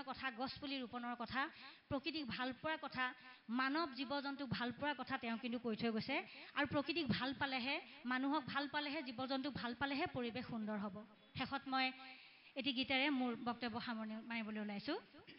কথা, গছপুলি ৰোপণৰ কথা, প্ৰকৃতিক ভাল পোৱাৰ কথা, মানৱ জীৱ জন্তুক ভাল পোৱাৰ কথা তেওঁ কিন্তু কৈ থৈ গৈছে। আৰু প্ৰকৃতিক ভাল পালেহে, মানুহক ভাল পালেহে, জীৱ জন্তুক ভাল পালেহে পৰিৱেশ সুন্দৰ হ'ব। শেষত মই এটি গীতেৰে মোৰ বক্তব্য সামৰণি মাৰিবলৈ ওলাইছোঁ।